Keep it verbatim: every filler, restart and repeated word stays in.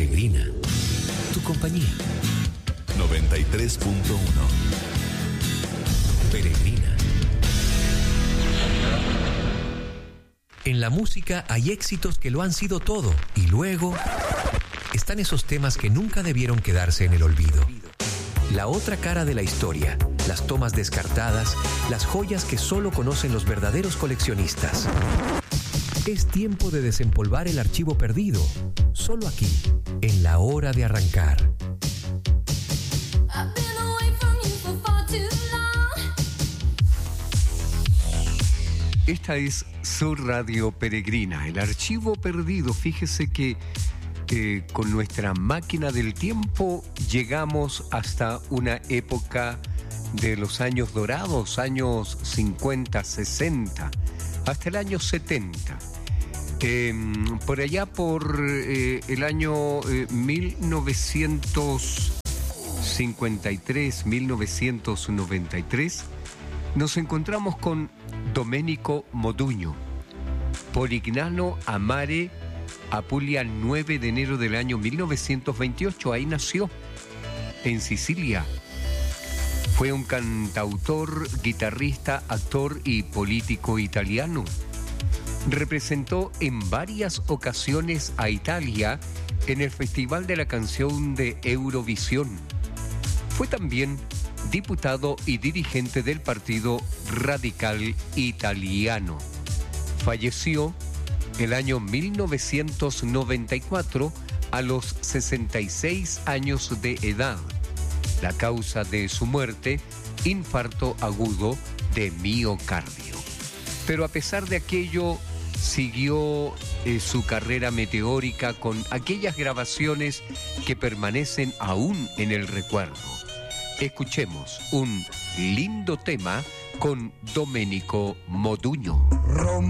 Peregrina, tu compañía. noventa y tres punto uno. Peregrina. En la música hay éxitos que lo han sido todo y luego están esos temas que nunca debieron quedarse en el olvido. La otra cara de la historia, las tomas descartadas, las joyas que solo conocen los verdaderos coleccionistas. Es tiempo de desempolvar el archivo perdido, solo aquí, en La Hora de Arrancar. Esta es su Radio Peregrina, el archivo perdido. Fíjese que eh, con nuestra máquina del tiempo llegamos hasta una época de los años dorados, años cincuenta, sesenta, hasta el año setenta. Eh, por allá por eh, el año eh, mil novecientos cincuenta y tres, mil novecientos noventa y tres, nos encontramos con Domenico Modugno, Polignano a Mare, Apulia, nueve de enero del año mil novecientos veintiocho. Ahí nació, en Sicilia. Fue un cantautor, guitarrista, actor y político italiano. Representó en varias ocasiones a Italia en el Festival de la Canción de Eurovisión. Fue también diputado y dirigente del Partido Radical Italiano. Falleció el año mil novecientos noventa y cuatro a los sesenta y seis años de edad. La causa de su muerte, infarto agudo de miocardio. Pero a pesar de aquello, siguió eh, su carrera meteórica con aquellas grabaciones que permanecen aún en el recuerdo. Escuchemos un lindo tema con Domenico Modugno.